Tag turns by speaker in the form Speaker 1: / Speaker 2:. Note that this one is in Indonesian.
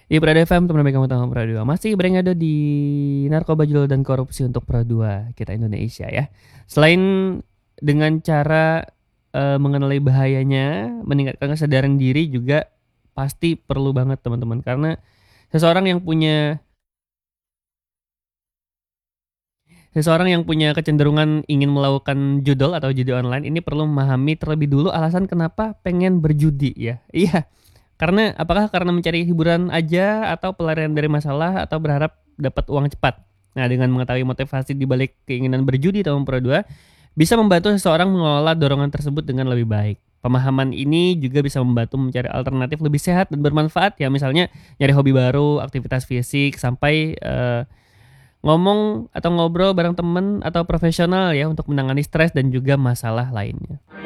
Speaker 1: Ibrada FM, teman pegang utama Pro 2. Masih berengado di narkoba jual dan korupsi untuk Pro 2 kita Indonesia ya. Selain dengan cara mengenali bahayanya, meningkatkan kesadaran diri juga pasti perlu banget teman-teman. Karena seseorang yang punya seseorang yang punya kecenderungan ingin melakukan judol atau judi online ini perlu memahami terlebih dulu alasan kenapa pengen berjudi ya. Iya, karena apakah karena mencari hiburan aja atau pelarian dari masalah atau berharap dapat uang cepat. Nah, dengan mengetahui motivasi di balik keinginan berjudi tahun Pro 2, bisa membantu seseorang mengelola dorongan tersebut dengan lebih baik. Pemahaman ini juga bisa membantu mencari alternatif lebih sehat dan bermanfaat ya, misalnya nyari hobi baru, aktivitas fisik, sampai ngomong atau ngobrol bareng temen atau profesional ya untuk menangani stres dan juga masalah lainnya.